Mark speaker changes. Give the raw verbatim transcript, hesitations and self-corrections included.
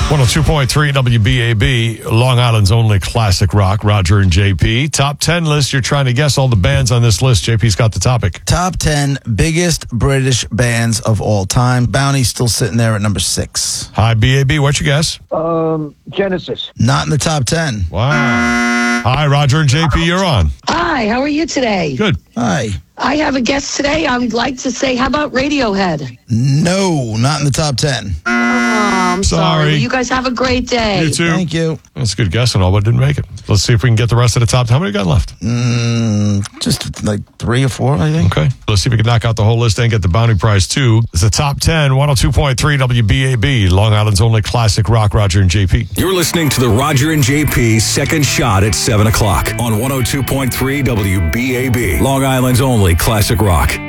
Speaker 1: one oh two point three W B A B, Long Island's only classic rock, Roger and J P. Top ten list. You're trying to guess all the bands on this list. J P's got the topic.
Speaker 2: Top ten biggest British bands of all time. Bounty's still sitting there at number six.
Speaker 1: Hi, B A B. What's your guess?
Speaker 3: Um, Genesis.
Speaker 2: Not in the top ten.
Speaker 1: Wow. Hi, Roger and J P. You're on.
Speaker 4: Hi, how are you today?
Speaker 1: Good.
Speaker 2: Hi.
Speaker 4: I have a guest today. I would like to say, how about Radiohead?
Speaker 2: No, not in the top ten.
Speaker 4: Oh, I'm
Speaker 1: Sorry.
Speaker 4: sorry. Well, you guys have a great day.
Speaker 1: You too.
Speaker 2: Thank you.
Speaker 1: That's a good guess and all, but didn't make it. Let's see if we can get the rest of the top. How many got left?
Speaker 2: Mm, just like three or four, I think.
Speaker 1: Okay. Let's see if we can knock out the whole list and get the Bounty Prize, too. It's the top ten, one oh two point three W B A B, Long Island's only classic rock, Roger and J P.
Speaker 5: You're listening to the Roger and J P Second Shot at seven o'clock on one oh two point three W B A B, Long Island's only classic rock.